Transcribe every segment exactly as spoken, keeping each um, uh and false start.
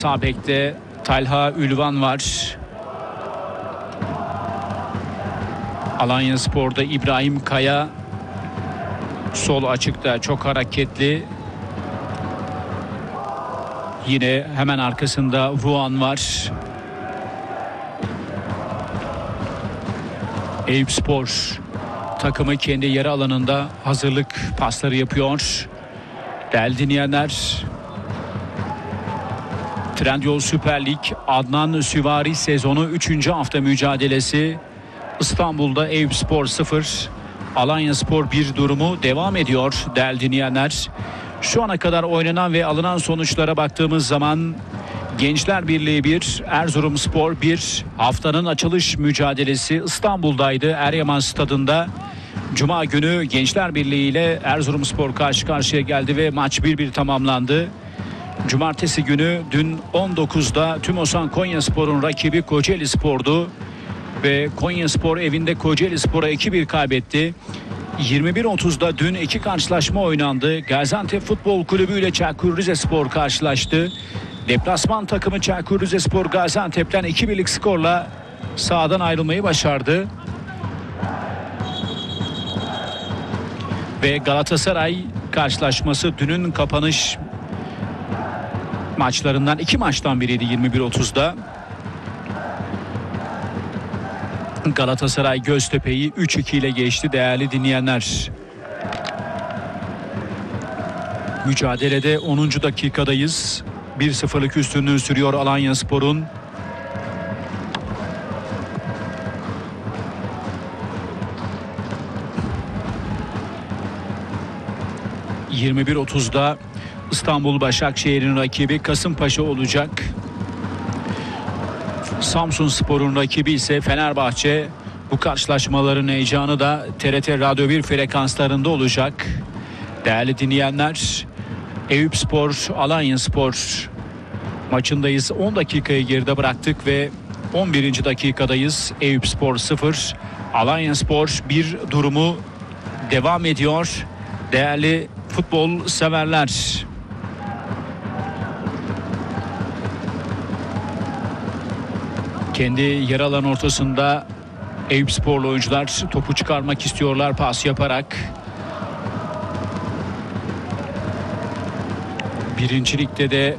Sağ bekte Talha Ülvan var. Alanyaspor'da İbrahim Kaya sol açıkta, çok hareketli. Yine hemen arkasında Ruan var. Eyüpspor takımı kendi yarı alanında hazırlık pasları yapıyor. Değerli dinleyenler, Trendyol Süper Lig Adnan Süvari sezonu üçüncü hafta mücadelesi. İstanbul'da Eyüpspor sıfır, Alanyaspor bir durumu devam ediyor değerli dinleyenler. Şu ana kadar oynanan ve alınan sonuçlara baktığımız zaman Gençler Birliği bir, Erzurumspor bir. Haftanın açılış mücadelesi İstanbul'daydı, Eryaman Stadı'nda. Cuma günü Gençler Birliği ile Erzurumspor karşı karşıya geldi ve maç bir bir tamamlandı. Cumartesi günü dün on dokuzda Tümosan Konyaspor'un rakibi Kocaelispor'du ve Konyaspor evinde Kocaelispor'a iki bir kaybetti. yirmi bir otuzda dün iki karşılaşma oynandı. Gaziantep Futbol Kulübü ile Çaykur Rizespor karşılaştı. Deplasman takımı Çaykur Rizespor Gaziantep'ten iki birlik skorla sahadan ayrılmayı başardı. Ve Galatasaray karşılaşması dünün kapanış maçlarından, iki maçtan biriydi yirmi bir otuzda. Galatasaray Göztepe'yi üç iki ile geçti değerli dinleyenler. Mücadelede onuncu dakikadayız. bir sıfırlık üstünlüğü sürüyor Alanyaspor'un. yirmi bir otuzda İstanbul Başakşehir'in rakibi Kasımpaşa olacak. Samsunspor'un rakibi ise Fenerbahçe. Bu karşılaşmaların heyecanı da T R T Radyo bir frekanslarında olacak. Değerli dinleyenler, Eyüpspor Alanyaspor maçındayız. on dakikayı geride bıraktık ve on birinci dakikadayız. Eyüpspor sıfır, Alanyaspor bir durumu devam ediyor. Değerli futbol severler, kendi yarı alan ortasında Eyüpsporlu oyuncular topu çıkarmak istiyorlar pas yaparak. Birinci ligde de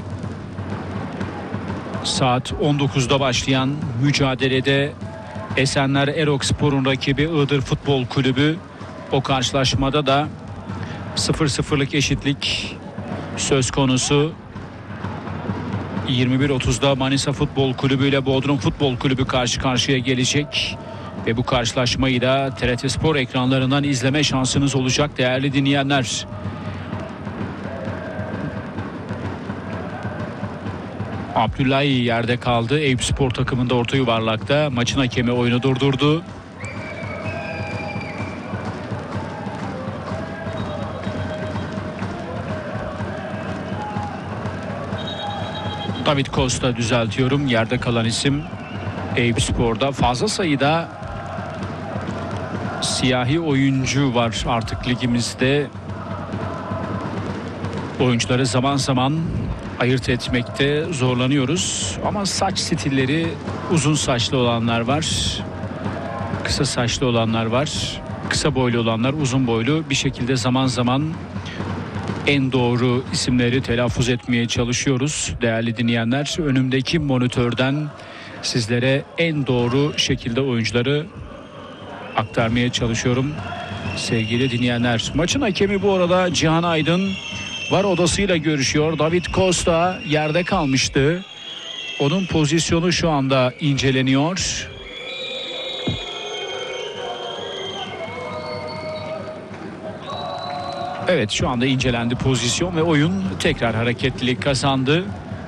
saat on dokuzda başlayan mücadelede Esenler Erokspor'un rakibi Iğdır Futbol Kulübü. O karşılaşmada da sıfır sıfırlık eşitlik söz konusu. yirmi bir otuzda Manisa Futbol Kulübü ile Bodrum Futbol Kulübü karşı karşıya gelecek. Ve bu karşılaşmayı da T R T Spor ekranlarından izleme şansınız olacak değerli dinleyenler. Abdullahi yerde kaldı. Eyüpspor takımında orta yuvarlakta. Maçın hakemi oyunu durdurdu. David Costa düzeltiyorum. Yerde kalan isim Eyüpspor'da. Fazla sayıda siyahi oyuncu var artık ligimizde. Oyuncuları zaman zaman ayırt etmekte zorlanıyoruz. Ama saç stilleri, uzun saçlı olanlar var. Kısa saçlı olanlar var. Kısa boylu olanlar, uzun boylu. Bir şekilde zaman zaman en doğru isimleri telaffuz etmeye çalışıyoruz değerli dinleyenler. Önümdeki monitörden sizlere en doğru şekilde oyuncuları aktarmaya çalışıyorum sevgili dinleyenler. Maçın hakemi bu arada Cihan Aydın. VAR odasıyla görüşüyor. David Costa yerde kalmıştı. Onun pozisyonu şu anda inceleniyor. Evet, şu anda incelendi pozisyon ve oyun tekrar hareketlilik kazandı.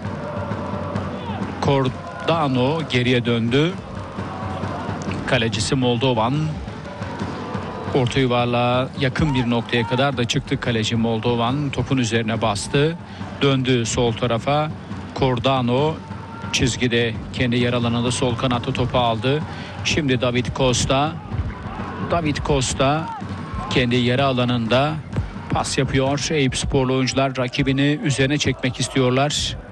Cordano geriye döndü. Kalecisi Moldovan. Orta yuvarlığa yakın bir noktaya kadar da çıktı kaleci Moldovan. Topun üzerine bastı. Döndü sol tarafa. Cordano çizgide kendi yer alanında sol kanatta topu aldı. Şimdi David Costa. David Costa kendi yer alanında pas yapıyor. Eyüpsporlu oyuncular rakibini üzerine çekmek istiyorlar.